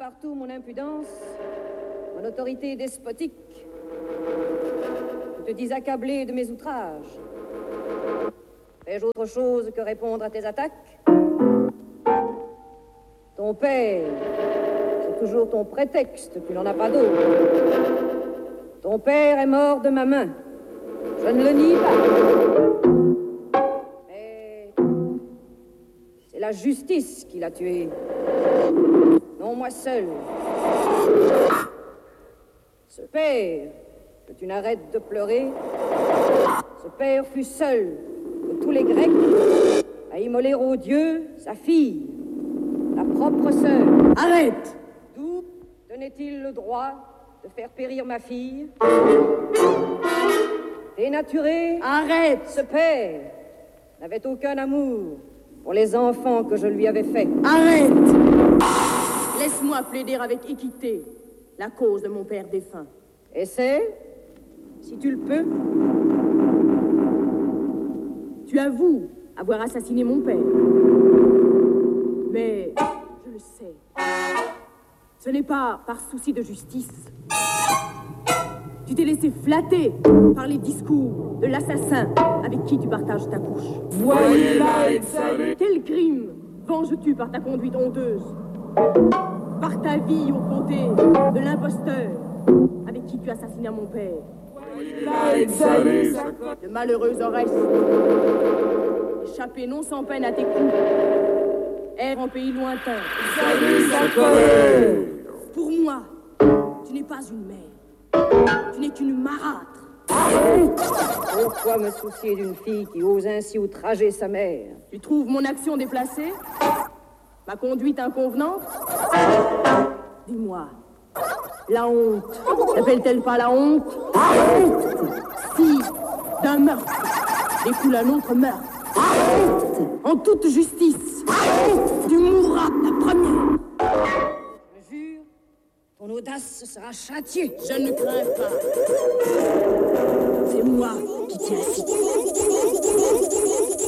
partout mon impudence, mon autorité despotique. Tu te dis accablé de mes outrages. Fais-je autre chose que répondre à tes attaques? Ton père, c'est toujours ton prétexte, tu n'en as pas d'autre. Ton père est mort de ma main. Je ne le nie pas. Mais c'est la justice qui l'a tué. Non, moi seul. Ce père, que tu n'arrêtes de pleurer, ce père fut seul de tous les Grecs à immoler aux dieux sa fille, la propre sœur. Arrête! D'où tenait-il le droit de faire périr ma fille? Dénaturé? Arrête! Ce père n'avait aucun amour pour les enfants que je lui avais faits. Arrête! Laisse-moi plaider avec équité la cause de mon père défunt. Essaie, si tu le peux. Tu avoues avoir assassiné mon père. Mais, je le sais, ce n'est pas par souci de justice. Tu t'es laissé flatter par les discours de l'assassin avec qui tu partages ta couche. Voyez-la exhaler. Quel crime venges-tu par ta conduite honteuse? Par ta vie aux côtés de l'imposteur avec qui tu assassinas mon père. Voyez-la exhaler. Le malheureux Oreste, échappé non sans peine à tes coups, erre en pays lointain. Exhaler sa colère. Pour moi, tu n'es pas une mère. Tu n'es qu'une marâtre. Pourquoi me soucier d'une fille qui ose ainsi outrager sa mère? Tu trouves mon action déplacée? Ma conduite inconvenante? Dis-moi, la honte, n'appelle-t-elle pas la honte? Si, d'un meurtre, découle un autre meurtre. En toute justice, tu mourras la première. Je jure, ton audace sera châtiée. Je ne crains pas. C'est moi qui t'y incite.